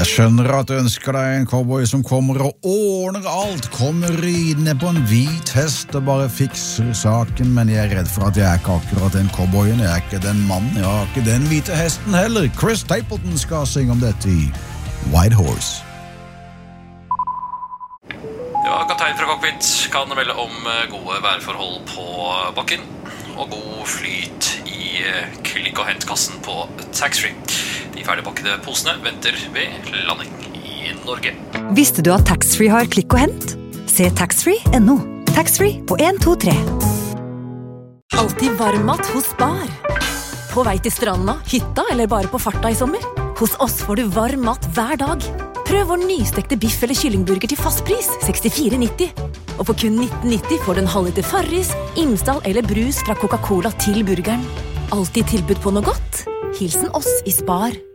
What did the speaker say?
Jeg skjønner at du ønsker deg en cowboy som kommer og ordner alt, kommer ridende på en hvit hest og bare fikser saken, men jeg redd for at jeg ikke akkurat den cowboyen, jeg ikke den mannen, jeg har ikke den hvite hesten heller. Chris Stapleton skal synge om dette i White Horse. Ja, kaptein fra cockpit kan melde om gode værforhold på bakken og god flyt i klikk- og hentkassen på taxfree. De ferdigpakkede posene venter ved landing i Norge. Visste du at taxfree har klikk og hent? Se taxfree.no. Taxfree på 123. Alltid varmmat hos Spar. På vei til stranda, hytta eller bare på farta i sommer? Hos oss får du varm mat hver dag. Prøv vår nystekte biff eller kyllingburger til fastpris, 64,90. Og for kun 19,90 får du en halvliter Farris, Imsdal eller brus fra Coca-Cola til burgeren. Alltid tilbud på noe godt. Hilsen oss i Spar.